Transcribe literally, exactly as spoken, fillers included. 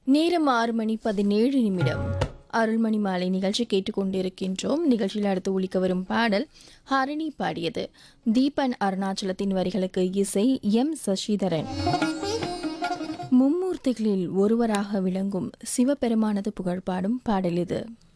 நேரம் ஆறு மணி பதினேழு நிமிடம். அருள்மணி மாலை நிகழ்ச்சி கேட்டுக்கொண்டிருக்கின்றோம். நிகழ்ச்சியில் அடுத்து ஒலிக்க வரும் பாடல் ஹரிணி பாடியது. தீபன் அருணாச்சலத்தின் வரிகளுக்கு இசை எம் சசிதரன். மும்மூர்த்திகளில் ஒருவராக விளங்கும் சிவபெருமானது புகழ் பாடும் பாடல் இது.